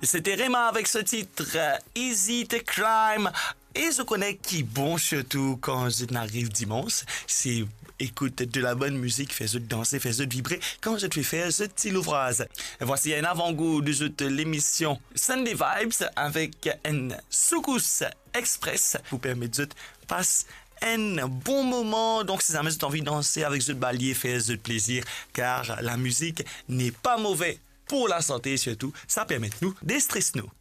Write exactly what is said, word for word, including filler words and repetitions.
C'était Rema avec ce titre euh, Easy to Climb. Et je connais qui bon surtout quand je n'arrive dimanche, c'est écoute de la bonne musique, fais-je danser, fais-je vibrer quand je te fais faire ce petit ouvrage. Voici un avant-goût de l'émission Sunday Vibes avec un Soukous Express vous permet de passer un bon moment. Donc si jamais tu as envie de danser avec ce balier, fais ce plaisir car la musique n'est pas mauvaise pour la santé surtout, ça permet de nous déstresser nous.